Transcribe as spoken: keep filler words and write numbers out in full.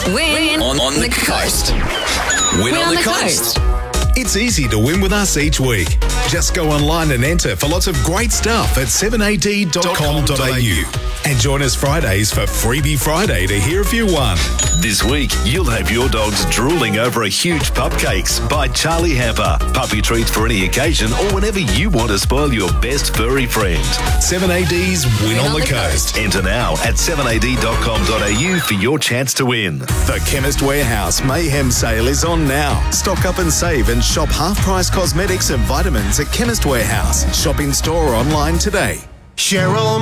Win on, on the coast. Win, Win on, on the, the coast. It's easy to win with us each week. Just go online and enter for lots of great stuff at seven a d dot com dot a u. And join us Fridays for Freebie Friday to hear if you won. This week, you'll have your dogs drooling over a huge Pupcakes by Charlie Hamper. Puppy treats for any occasion or whenever you want to spoil your best furry friend. seven A D's Win, on, the, coast. Enter now at seven a d dot com dot a u for your chance to win. The Chemist Warehouse Mayhem Sale is on now. Stock up and save and shop half-price cosmetics and vitamins at Chemist Warehouse. Shop in store or online today. Cheryl